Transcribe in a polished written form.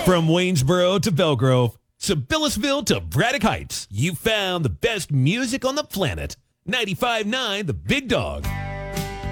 From Waynesboro to Belgrove, Sibyllesville to Braddock Heights, you found the best music on the planet. 95.9 The Big Dog.